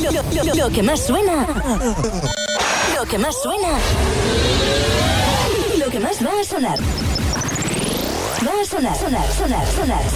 Lo que más suena. Lo que más suena. Lo que más va a sonar. Va a sonar.